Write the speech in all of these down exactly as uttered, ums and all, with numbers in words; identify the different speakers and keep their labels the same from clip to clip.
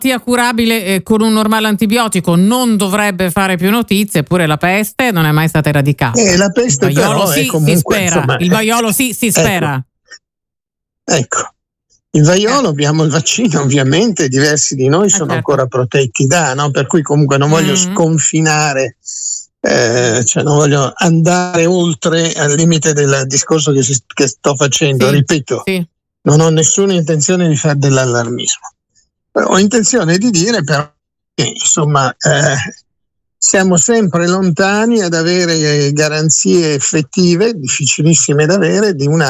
Speaker 1: malattia curabile eh, con un normale antibiotico non dovrebbe fare più notizie, eppure la peste non è mai stata eradicata.
Speaker 2: Eh, la peste
Speaker 1: il vaiolo
Speaker 2: però
Speaker 1: sì,
Speaker 2: è comunque,
Speaker 1: si spera.
Speaker 2: Insomma,
Speaker 1: il vaiolo sì, si spera.
Speaker 2: Ecco, ecco. il vaiolo, eh. abbiamo il vaccino, ovviamente, diversi di noi sono eh, certo. ancora protetti da, no? Per cui comunque non voglio mm-hmm. sconfinare, eh, cioè non voglio andare oltre al limite del discorso che, si, che sto facendo,
Speaker 1: sì,
Speaker 2: ripeto,
Speaker 1: sì.
Speaker 2: non ho nessuna intenzione di fare dell'allarmismo. Ho intenzione di dire però che insomma eh, siamo sempre lontani ad avere garanzie effettive, difficilissime da avere, di un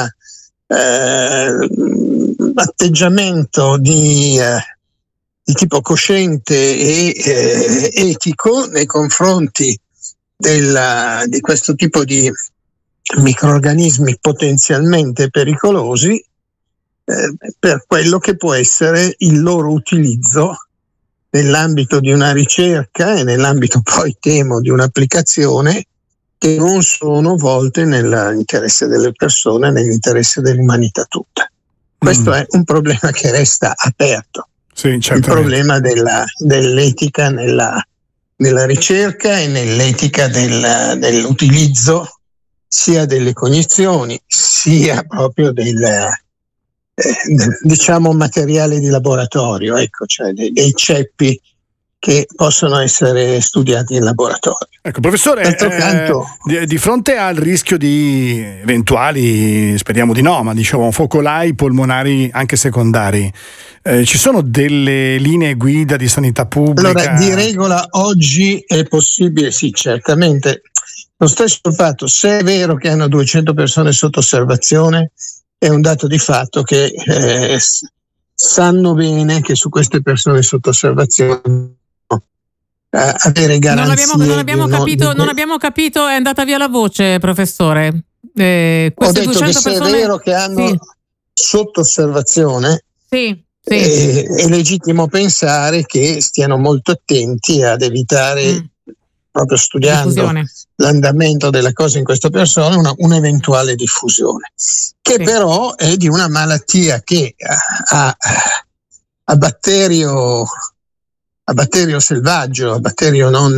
Speaker 2: eh, atteggiamento di, eh, di tipo cosciente e eh, etico nei confronti della, di questo tipo di microrganismi potenzialmente pericolosi, eh, per quello che può essere il loro utilizzo nell'ambito di una ricerca e nell'ambito poi, temo, di un'applicazione che non sono volte nell'interesse delle persone, nell'interesse dell'umanità tutta. Questo mm. è un problema che resta aperto.
Speaker 3: Sì,
Speaker 2: il problema della, dell'etica nella, nella ricerca e nell'etica del, dell'utilizzo sia delle cognizioni sia proprio del, eh, diciamo materiale di laboratorio, ecco, cioè dei, dei ceppi che possono essere studiati in laboratorio.
Speaker 3: Ecco, professore, eh, canto, di, di fronte al rischio di eventuali, speriamo di no, ma diciamo focolai polmonari anche secondari, eh, ci sono delle linee guida di sanità pubblica?
Speaker 2: Allora, di regola oggi è possibile, sì, certamente. Lo stesso fatto, se è vero che hanno duecento persone sotto osservazione, è un dato di fatto che eh, sanno bene che su queste persone sotto osservazione Uh, avere garanzie.
Speaker 1: Non abbiamo, non abbiamo
Speaker 2: di
Speaker 1: capito,
Speaker 2: di...
Speaker 1: non abbiamo capito, è andata via la voce, professore. Eh,
Speaker 2: Ho detto che se
Speaker 1: persone...
Speaker 2: è vero che hanno
Speaker 1: sì.
Speaker 2: sotto osservazione,
Speaker 1: sì, sì.
Speaker 2: È, è legittimo pensare che stiano molto attenti ad evitare, mm. proprio studiando diffusione. L'andamento delle cose in questa persona, una, un'eventuale diffusione, che sì. però è di una malattia che a, a batterio a batterio selvaggio, a batterio non,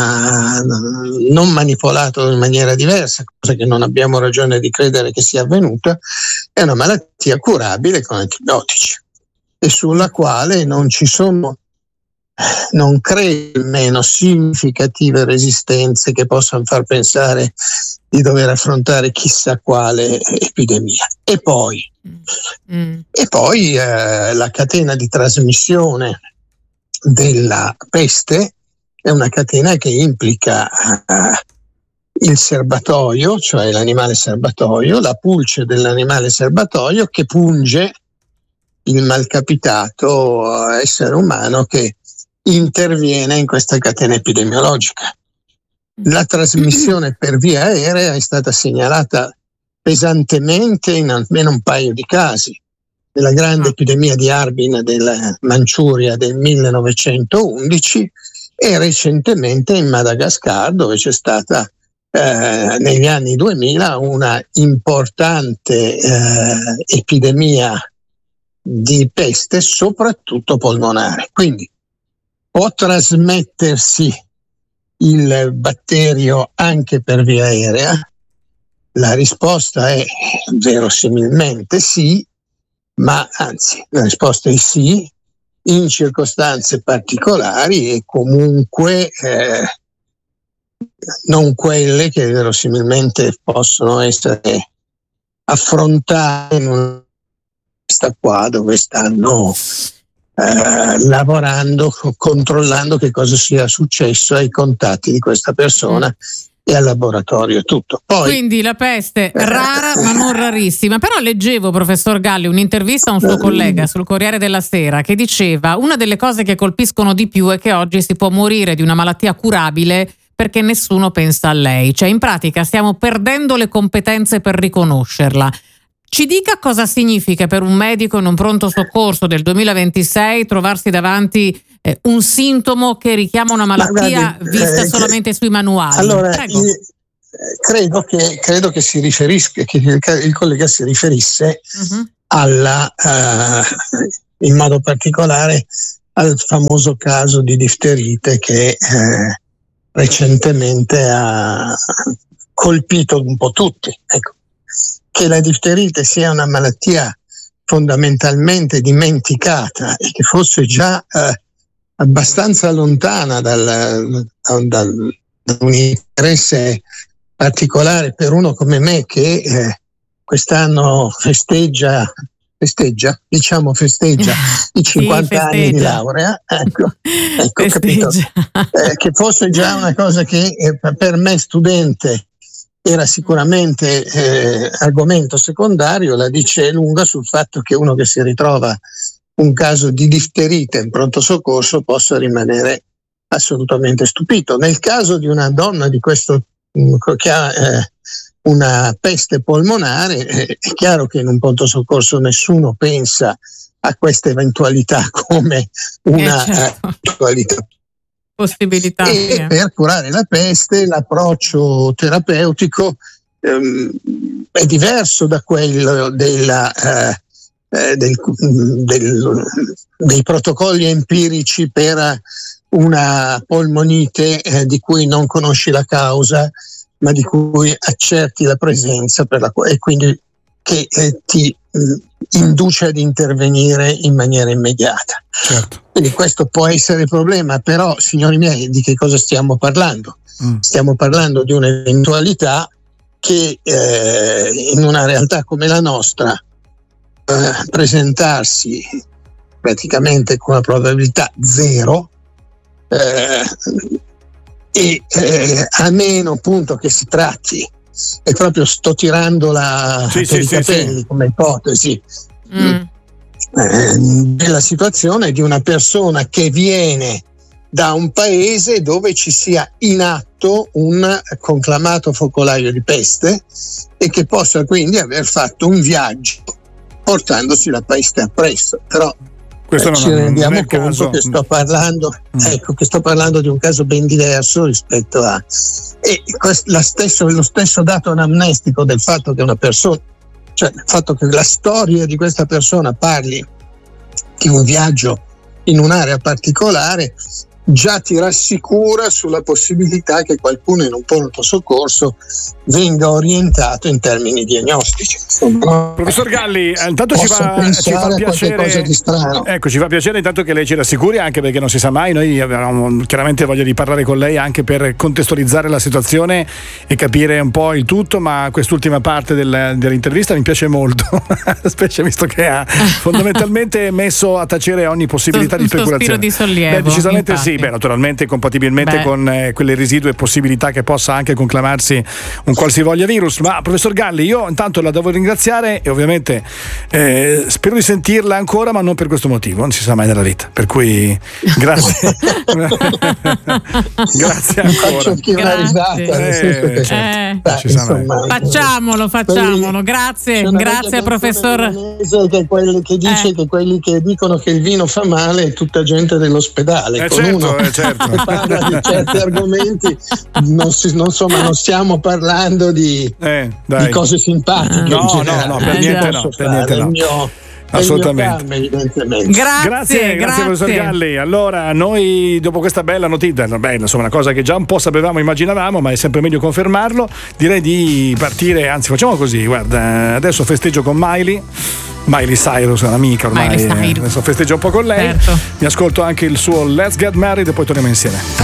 Speaker 2: non manipolato in maniera diversa, cosa che non abbiamo ragione di credere che sia avvenuta, è una malattia curabile con antibiotici e sulla quale non ci sono, non credo almeno, significative resistenze che possano far pensare di dover affrontare chissà quale epidemia. E poi, mm. e poi eh, la catena di trasmissione della peste è una catena che implica uh, il serbatoio, cioè l'animale serbatoio, la pulce dell'animale serbatoio che punge il malcapitato uh, essere umano che interviene in questa catena epidemiologica. La trasmissione per via aerea è stata segnalata pesantemente in almeno un paio di casi. Nella grande epidemia di Harbin della Manciuria del millenovecentoundici e recentemente in Madagascar, dove c'è stata eh, negli anni duemila una importante eh, epidemia di peste, soprattutto polmonare. Quindi può trasmettersi il batterio anche per via aerea? La risposta è verosimilmente sì, ma anzi la risposta è sì, in circostanze particolari e comunque eh, non quelle che verosimilmente possono essere affrontate in una questa qua dove stanno eh, lavorando, controllando che cosa sia successo ai contatti di questa persona e al laboratorio, tutto. Poi,
Speaker 1: quindi la peste rara ma non rarissima. Però leggevo, professor Galli, un'intervista a un suo collega sul Corriere della Sera che diceva: una delle cose che colpiscono di più è che oggi si può morire di una malattia curabile perché nessuno pensa a lei, cioè in pratica stiamo perdendo le competenze per riconoscerla. Ci dica cosa significa per un medico in un pronto soccorso del duemilaventisei trovarsi davanti eh, un sintomo che richiama una malattia guardi, vista eh, solamente sui manuali.
Speaker 2: Allora, io, eh, credo, che, credo che si riferisca, che il, il collega si riferisse uh-huh. alla, uh, in modo particolare al famoso caso di difterite che eh, recentemente ha colpito un po' tutti. Ecco, che la difterite sia una malattia fondamentalmente dimenticata e che fosse già eh, abbastanza lontana dal, dal, dal, da un interesse particolare per uno come me che eh, quest'anno festeggia festeggia, diciamo festeggia i cinquanta sì, anni di laurea, ecco, ecco capito, eh, che fosse già una cosa che eh, per me studente era sicuramente eh, argomento secondario, la dice lunga sul fatto che uno che si ritrova un caso di difterite in pronto soccorso possa rimanere assolutamente stupito. Nel caso di una donna di questo che ha eh, una peste polmonare, eh, è chiaro che in un pronto soccorso nessuno pensa a questa eventualità come una
Speaker 1: eh certo.
Speaker 2: eh, eventualità.
Speaker 1: Possibilità.
Speaker 2: E
Speaker 1: sì.
Speaker 2: Per curare la peste l'approccio terapeutico ehm, è diverso da quello della, eh, eh, del, del, dei protocolli empirici per una polmonite eh, di cui non conosci la causa, ma di cui accerti la presenza per la, e quindi che eh, ti mh, induce ad intervenire in maniera immediata.
Speaker 3: Certo.
Speaker 2: Quindi questo può essere il problema, però signori miei, di che cosa stiamo parlando? Mm. Stiamo parlando di un'eventualità che eh, in una realtà come la nostra eh, presentarsi praticamente con una probabilità zero eh, e eh, a meno appunto che si tratti, e proprio sto tirando la
Speaker 3: sì,
Speaker 2: per
Speaker 3: sì,
Speaker 2: i
Speaker 3: sì,
Speaker 2: capelli
Speaker 3: sì.
Speaker 2: come ipotesi
Speaker 1: Mm.
Speaker 2: eh, della situazione di una persona che viene da un paese dove ci sia in atto un conclamato focolaio di peste e che possa quindi aver fatto un viaggio portandosi la peste appresso. Però
Speaker 3: Questo
Speaker 2: eh,
Speaker 3: non,
Speaker 2: ci rendiamo
Speaker 3: non è
Speaker 2: conto
Speaker 3: caso.
Speaker 2: che sto parlando mm. ecco che sto parlando di un caso ben diverso rispetto a e questo, la stesso, lo stesso dato anamnestico del fatto che una persona, cioè il fatto che la storia di questa persona parli di un viaggio in un'area particolare già ti rassicura sulla possibilità che qualcuno in un pronto soccorso venga orientato in termini diagnostici. Insomma,
Speaker 3: Professor Galli, intanto ci fa, ci fa piacere
Speaker 2: di strano.
Speaker 3: Ecco, ci fa piacere intanto che lei ci rassicuri, anche perché non si sa mai, noi avevamo chiaramente voglia di parlare con lei anche per contestualizzare la situazione e capire un po' il tutto, ma quest'ultima parte del, dell'intervista mi piace molto, specie visto che ha fondamentalmente messo a tacere ogni possibilità
Speaker 1: un
Speaker 3: di speculazione.
Speaker 1: Sospiro di sollievo.
Speaker 3: Beh, decisamente
Speaker 1: infatti.
Speaker 3: sì, beh, naturalmente compatibilmente Beh. con eh, quelle residue possibilità che possa anche conclamarsi un qualsivoglia virus. Ma professor Galli, io intanto la devo ringraziare e ovviamente eh, spero di sentirla ancora, ma non per questo motivo, non si sa mai nella vita, per cui grazie. Grazie ancora.
Speaker 2: Faccio anche una risata, nel senso che,
Speaker 1: eh,
Speaker 2: beh, insomma,
Speaker 1: facciamolo, facciamolo. Grazie, grazie professor.
Speaker 2: Che quelli che dice
Speaker 1: eh.
Speaker 2: che quelli che dicono che il vino fa male è tutta gente dell'ospedale.
Speaker 3: Eh
Speaker 2: con
Speaker 3: certo,
Speaker 2: uno
Speaker 3: eh certo.
Speaker 2: che parla di certi argomenti, non, si, non, insomma, non stiamo parlando di,
Speaker 3: eh, dai.
Speaker 2: di cose simpatiche.
Speaker 3: No,
Speaker 2: in generale.
Speaker 3: no, no, per
Speaker 2: eh,
Speaker 3: niente no, per niente no.
Speaker 2: Il mio,
Speaker 3: assolutamente.
Speaker 2: Calme, evidentemente.
Speaker 1: Grazie,
Speaker 3: grazie, grazie professor Galli. Allora, noi dopo questa bella notizia, bella, insomma, una cosa che già un po' sapevamo, immaginavamo, ma è sempre meglio confermarlo, direi di partire, anzi facciamo così, guarda, adesso festeggio con Miley. Miley Cyrus è un'amica ormai, eh, adesso festeggio un po' con lei,
Speaker 1: certo.
Speaker 3: Mi ascolto anche il suo Let's Get Married e poi torniamo insieme.